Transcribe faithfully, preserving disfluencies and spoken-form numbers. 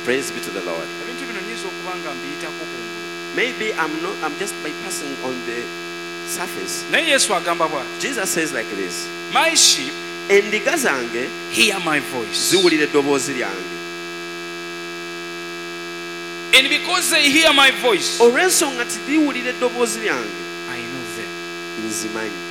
Praise be to the Lord. ebintu bino nyiza okuba nga mbiyitako kungulu Maybe I'm not. I'm just bypassing on the surface. naye yesu agamba bw'ati Jesus says like this: my sheep endiga zange hear my voice ziwulira eddoboozi lyange. and because they hear my voice Olw'ensonga nti ziwulira eddoboozi lyange, I know them. nzimanyi.